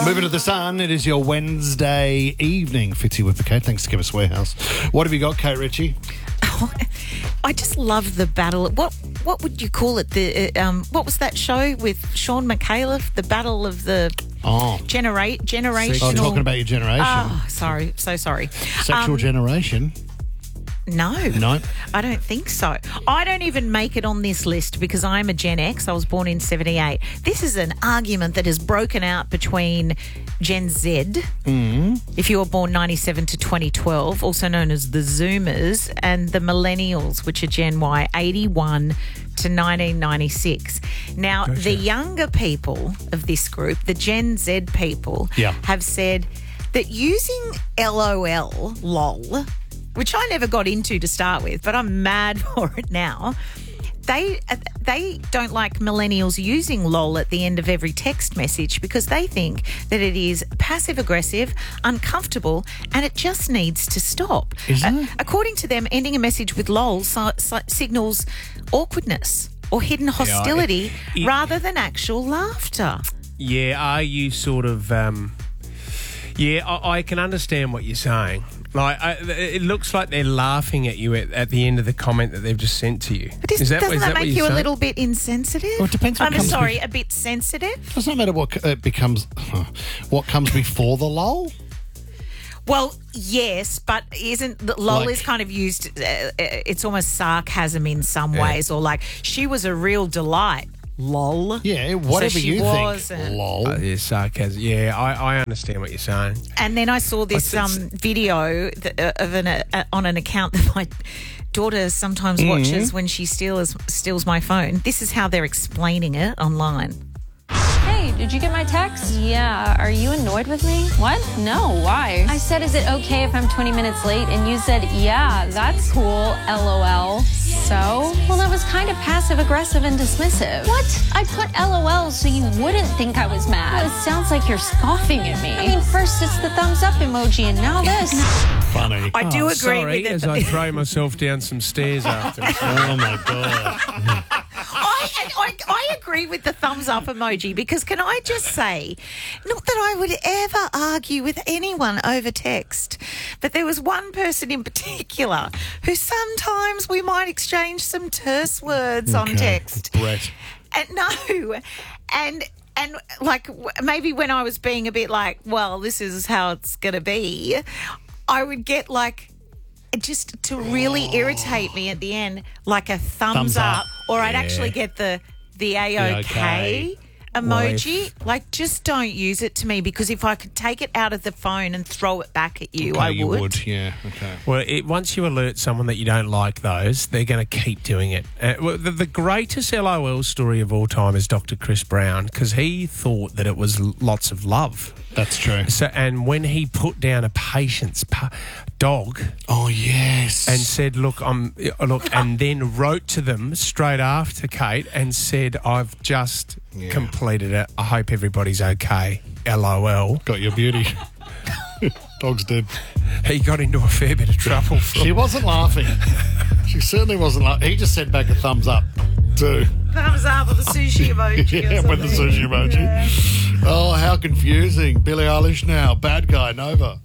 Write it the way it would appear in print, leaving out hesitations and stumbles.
Moving to the Sun, it is your Wednesday evening. Fitzy with the Kate. Thanks to Chemist Warehouse. What have you got, Kate Ritchie? I just love the battle. What would you call it? What was that show with Sean McAuliffe? The battle of the generational. Oh, talking about your generation. Oh, sorry, so sorry. Sexual generation. No, No. I don't think so. I don't even make it on this list because I'm a Gen X. I was born in 78. This is an argument that has broken out between Gen Z, if you were born 97 to 2012, also known as the Zoomers, and the Millennials, which are Gen Y, 81 to 1996. Now, the younger people of this group, the Gen Z people, have said that using LOL, which I never got into to start with, but I'm mad for it now. They don't like millennials using LOL at the end of every text message because they think that it is passive-aggressive, uncomfortable, and it just needs to stop. According to them, ending a message with LOL signals awkwardness or hidden hostility rather than actual laughter. Yeah, are you sort of... I can understand what you're saying. Like, it looks like they're laughing at you at the end of the comment that they've just sent to you. But doesn't that make you a little bit insensitive? Well, it depends. A bit sensitive. Doesn't matter what becomes. What comes before the lol? Well, yes, but isn't LOL is kind of used? It's almost sarcasm in some ways, or like she was a real delight. LOL. Yeah, whatever you think. LOL. Yeah, sarcasm. Yeah, I understand what you're saying. And then I saw this video of on an account that my daughter sometimes watches when she steals my phone. This is how they're explaining it online. Hey, did you get my text? Yeah. Are you annoyed with me? What? No, why? I said, is it okay if I'm 20 minutes late? And you said, yeah, that's cool, LOL. So? Well, that was kind of passive-aggressive and dismissive. What? I put LOL so you wouldn't think I was mad. Well, it sounds like you're scoffing at me. I mean, first it's the thumbs up emoji and now this. Funny. I do agree with it. As I throw myself down some stairs after. Oh, my God. I agree with the thumbs up emoji because can I just say, not that I would ever argue with anyone over text, but there was one person in particular who sometimes we might exchange some terse words on text. Brett. And like maybe when I was being a bit like, well, this is how it's going to be, I would get like, just to really irritate me at the end, like a thumbs up, or I'd actually get the A-OK emoji. Like, just don't use it to me because if I could take it out of the phone and throw it back at you, I would. You would, yeah. Okay. Well, once you alert someone that you don't like those, they're going to keep doing it. The greatest LOL story of all time is Dr. Chris Brown because he thought that it was lots of love. That's true. So, and when he put down a patient's dog, oh yes, and said, "Look, and then wrote to them straight after Kate and said, "I've just completed it. I hope everybody's okay." LOL. Got your beauty. Dog's dead. He got into a fair bit of trouble. She wasn't laughing. She certainly wasn't laughing. He just sent back a thumbs up too. Thumbs up with the sushi emoji. Yeah, with the sushi emoji. Yeah. Oh, how confusing. Billie Eilish now. Bad guy, Nova.